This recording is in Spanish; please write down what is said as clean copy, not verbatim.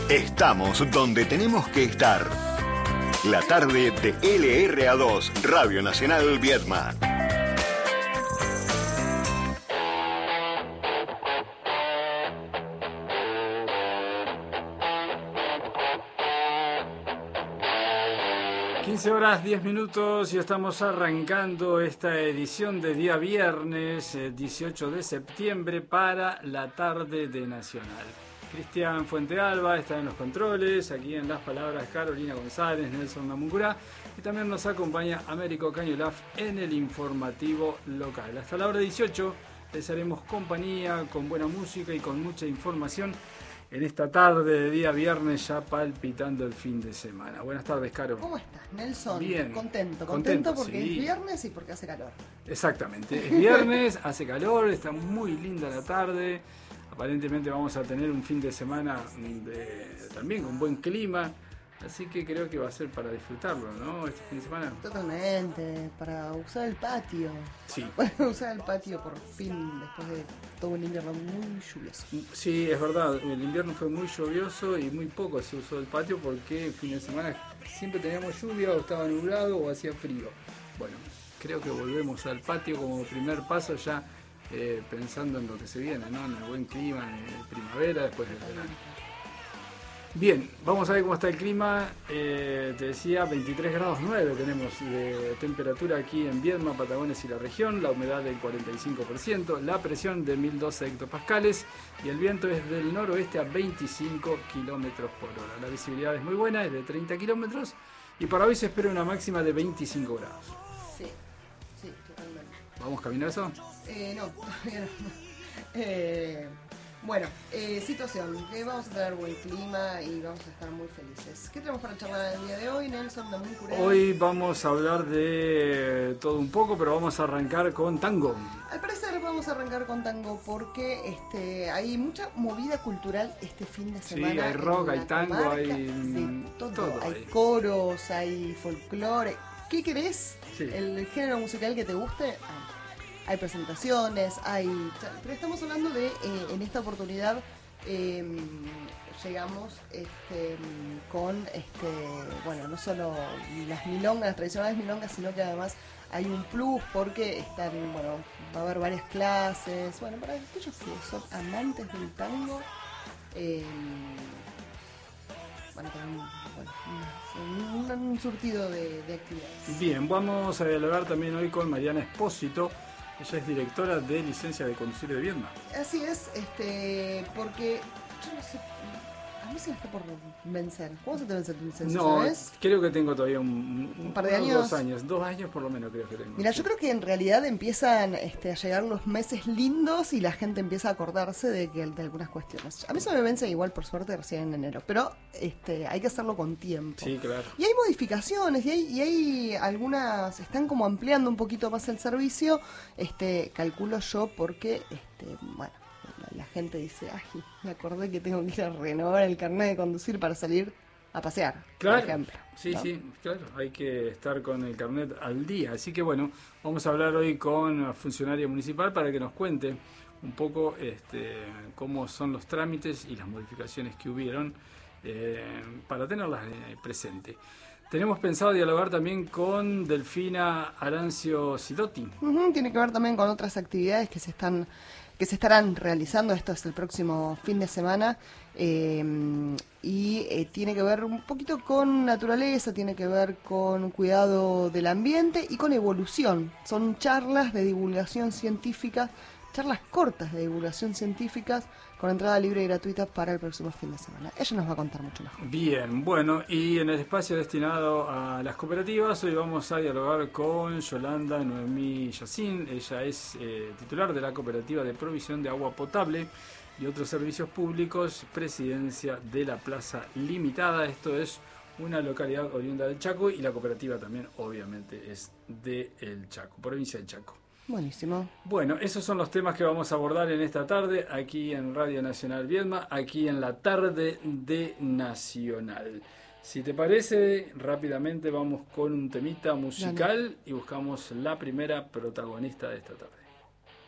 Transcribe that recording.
Estamos donde tenemos que estar. La tarde de LRA2, Radio Nacional Viedma. Horas 10 minutos y estamos arrancando esta edición de día viernes 18 de septiembre para la tarde de Nacional. Cristian Fuentealba está en los controles, aquí en las palabras Carolina González, Nelson Namuncurá, y también nos acompaña Américo Cañulaf en el informativo local. Hasta la hora 18 les haremos compañía con buena música y con mucha información en esta tarde de día viernes, ya palpitando el fin de semana. Buenas tardes, Caro. ¿Cómo estás, Nelson? Bien. Contento porque sí. Es viernes y porque hace calor. Exactamente, es viernes, hace calor, está muy linda la tarde. Aparentemente vamos a tener un fin de semana también con buen clima. Así que creo que va a ser para disfrutarlo, ¿no? Este fin de semana. Totalmente, para usar el patio. Sí. Para usar el patio por fin, después de todo un invierno muy lluvioso. Sí, es verdad, el invierno fue muy lluvioso y muy poco se usó el patio porque el fin de semana siempre teníamos lluvia o estaba nublado o hacía frío. Bueno, creo que volvemos al patio como primer paso ya pensando en lo que se viene, ¿no? En el buen clima, en primavera, después del verano. Bien, vamos a ver cómo está el clima. Te decía, 23 grados 9 tenemos de temperatura aquí en Viedma, Patagones y la región, la humedad del 45%, la presión de 1012 hectopascales y el viento es del noroeste a 25 kilómetros por hora. La visibilidad es muy buena, es de 30 kilómetros y para hoy se espera una máxima de 25 grados. Sí, totalmente. ¿Vamos camino a eso? No, todavía no. Bueno, situación, que vamos a tener buen clima y vamos a estar muy felices. ¿Qué tenemos para charlar el día de hoy, Nelson Namuncurá? Hoy vamos a hablar de todo un poco, pero vamos a arrancar con tango. Al parecer vamos a arrancar con tango porque hay mucha movida cultural este fin de semana. Sí, hay rock, hay tango, comarca, hay todo. Hay ahí. Coros, hay folclore. ¿Qué querés? Sí. El género musical que te guste. Hay presentaciones, pero estamos hablando de, en esta oportunidad, llegamos con, bueno, no solo las milongas, las tradicionales milongas, sino que además hay un plus porque va a haber varias clases, bueno, para aquellos que son amantes del tango, van a tener un surtido de actividades. Bien, vamos a dialogar también hoy con Mariana Espósito. Ella es directora de licencia de conducir de Viedma. Así es, porque yo no sé, a mí se me está por vencer. ¿Cuándo se te vence tu licencia? No, ¿sabes? creo que tengo todavía un par de años. 2 años. 2 años por lo menos creo que tengo. Mira, sí. yo creo que en realidad empiezan a llegar los meses lindos y la gente empieza a acordarse de algunas cuestiones. A mí se me vence igual, por suerte, recién en enero, pero hay que hacerlo con tiempo. Sí, claro. Y hay modificaciones y hay algunas, están como ampliando un poquito más el servicio, calculo yo, porque, bueno, la gente dice, ay, me acordé que tengo que ir a renovar el carnet de conducir para salir a pasear, claro, por ejemplo. Sí, ¿no? sí, claro, hay que estar con el carnet al día. Así que bueno, vamos a hablar hoy con una funcionaria municipal para que nos cuente un poco cómo son los trámites y las modificaciones que hubieron para tenerlas presente. Tenemos pensado dialogar también con Delfina Arancio Sidotti. Tiene que ver también con otras actividades que se estarán realizando. Esto es el próximo fin de semana y tiene que ver un poquito con naturaleza, tiene que ver con cuidado del ambiente y con evolución. Son charlas de divulgación científica, charlas cortas de divulgación científica con entrada libre y gratuita para el próximo fin de semana. Ella nos va a contar mucho mejor. Bien, bueno, y en el espacio destinado a las cooperativas, hoy vamos a dialogar con Yolanda Noemí Yacín. Ella es titular de la Cooperativa de Provisión de Agua Potable y otros servicios públicos, presidencia de la Plaza Limitada. Esto es una localidad oriunda del Chaco y la cooperativa también, obviamente, es de El Chaco, provincia del Chaco. Buenísimo. Bueno, esos son los temas que vamos a abordar en esta tarde, aquí en Radio Nacional Viedma, aquí en la tarde de Nacional. Si te parece, rápidamente vamos con un temita musical y buscamos la primera protagonista de esta tarde.